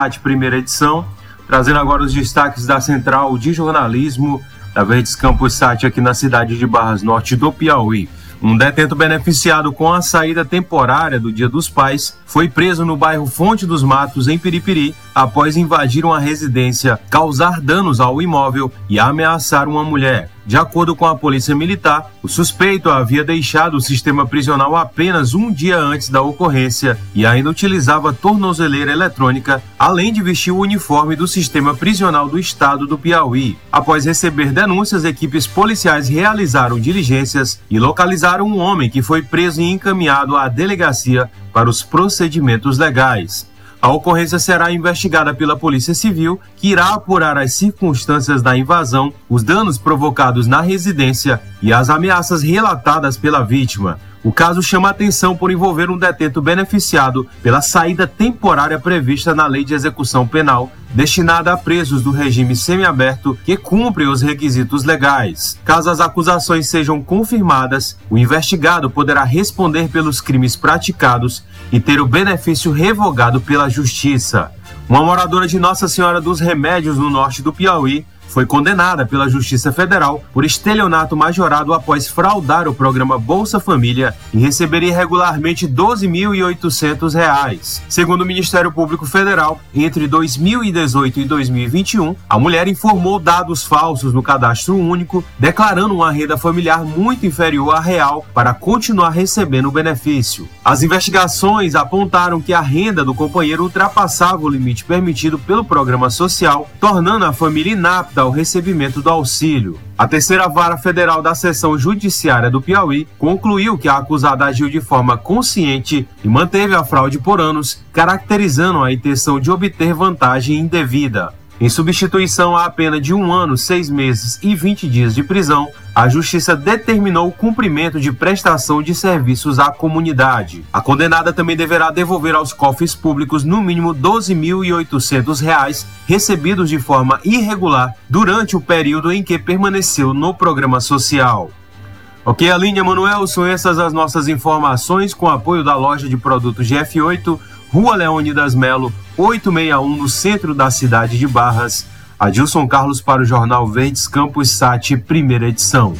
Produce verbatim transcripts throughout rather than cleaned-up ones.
Primeira edição, trazendo agora os destaques da Central de Jornalismo da Verdes Campos Sat aqui na cidade de Barras Norte do Piauí. Um detento beneficiado com a saída temporária do Dia dos Pais foi preso no bairro Fonte dos Matos, em Piripiri, após invadir uma residência, causar danos ao imóvel e ameaçar uma mulher. De acordo com a Polícia Militar, o suspeito havia deixado o sistema prisional apenas um dia antes da ocorrência e ainda utilizava tornozeleira eletrônica, além de vestir o uniforme do sistema prisional do estado do Piauí. Após receber denúncias, equipes policiais realizaram diligências e localizaram um homem que foi preso e encaminhado à delegacia para os procedimentos legais. A ocorrência será investigada pela Polícia Civil, que irá apurar as circunstâncias da invasão, os danos provocados na residência e as ameaças relatadas pela vítima. O caso chama a atenção por envolver um detento beneficiado pela saída temporária prevista na Lei de Execução Penal, destinada a presos do regime semiaberto que cumprem os requisitos legais. Caso as acusações sejam confirmadas, o investigado poderá responder pelos crimes praticados e ter o benefício revogado pela Justiça. Uma moradora de Nossa Senhora dos Remédios, no norte do Piauí, foi condenada pela Justiça Federal por estelionato majorado após fraudar o programa Bolsa Família e receber irregularmente doze mil e oitocentos reais. Segundo o Ministério Público Federal, entre dois mil e dezoito e dois mil e vinte e um, a mulher informou dados falsos no cadastro único, declarando uma renda familiar muito inferior à real para continuar recebendo o benefício. As investigações apontaram que a renda do companheiro ultrapassava o limite permitido pelo programa social, tornando a família inapta ao recebimento do auxílio. A terceira vara federal da seção judiciária do Piauí concluiu que a acusada agiu de forma consciente e manteve a fraude por anos, caracterizando a intenção de obter vantagem indevida. Em substituição à pena de um ano, seis meses e vinte dias de prisão, a Justiça determinou o cumprimento de prestação de serviços à comunidade. A condenada também deverá devolver aos cofres públicos no mínimo doze mil e oitocentos reais recebidos de forma irregular durante o período em que permaneceu no programa social. Ok, Aline, Emanuel, são essas as nossas informações com apoio da loja de produtos G F oito, Rua Leônidas Melo, oitocentos e sessenta e um, no centro da cidade de Barras. Adilson Carlos para o Jornal Verdes Campos Sat, primeira edição.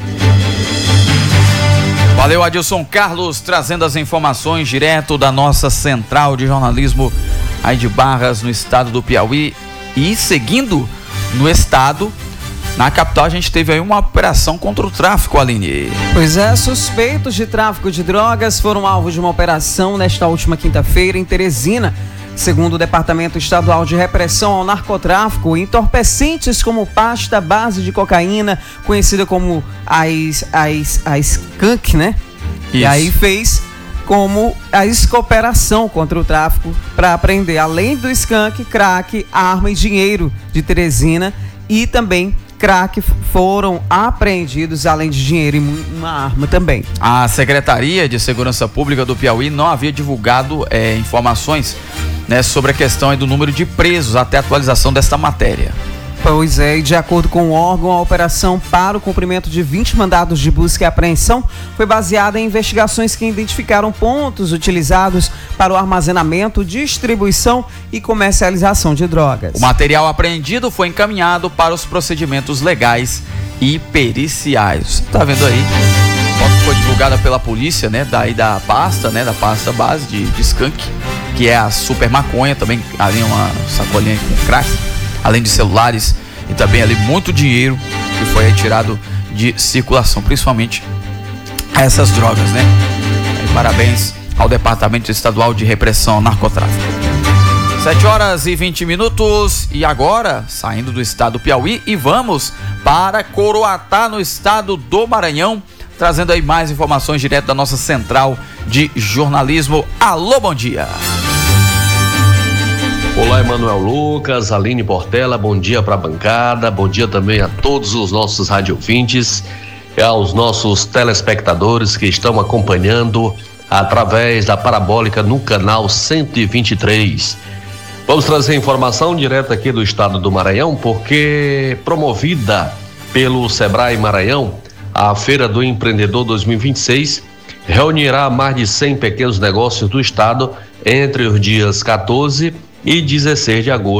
Valeu, Adilson Carlos, trazendo as informações direto da nossa central de jornalismo aí de Barras, no estado do Piauí. E seguindo no estado, na capital, a gente teve aí uma operação contra o tráfico, Aline. Pois é, suspeitos de tráfico de drogas foram alvo de uma operação nesta última quinta-feira em Teresina. Segundo o Departamento Estadual de Repressão ao Narcotráfico, entorpecentes como pasta base de cocaína, conhecida como a, a, a skunk, né? Isso. E aí fez como a escooperação contra o tráfico para apreender, além do skunk, crack, arma e dinheiro de Teresina, e também crack foram apreendidos, além de dinheiro e uma arma também. A Secretaria de Segurança Pública do Piauí não havia divulgado é, informações, né, sobre a questão aí do número de presos até a atualização desta matéria. Pois é, e de acordo com o órgão, a operação para o cumprimento de vinte mandados de busca e apreensão foi baseada em investigações que identificaram pontos utilizados para o armazenamento, distribuição e comercialização de drogas. O material apreendido foi encaminhado para os procedimentos legais e periciais. Tá vendo aí? A foto foi divulgada pela polícia, né, daí da pasta, né, da pasta base de, de skunk, que é a super maconha, também ali uma sacolinha com crack, além de celulares e também ali muito dinheiro que foi retirado de circulação, principalmente essas drogas, né? E parabéns ao Departamento Estadual de Repressão ao Narcotráfico. sete horas e vinte minutos e agora, saindo do estado do Piauí e vamos para Coroatá, no estado do Maranhão, trazendo aí mais informações direto da nossa central de jornalismo. Alô, bom dia! Olá, Emanuel Lucas, Aline Portela, bom dia para a bancada, bom dia também a todos os nossos radiovintes e aos nossos telespectadores que estão acompanhando através da parabólica no canal cento e vinte e três. Vamos trazer informação direta aqui do estado do Maranhão, porque promovida pelo Sebrae Maranhão, a Feira do Empreendedor dois mil e vinte e seis reunirá mais de cem pequenos negócios do estado entre os dias quatorze e dezesseis de agosto.